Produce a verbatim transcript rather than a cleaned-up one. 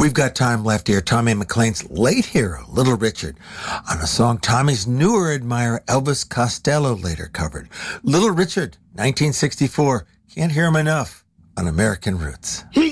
We've got time left here. Tommy McLean's late hero, Little Richard, on a song Tommy's newer admirer, Elvis Costello, later covered. Little Richard, nineteen sixty-four. Can't hear him enough on American Roots.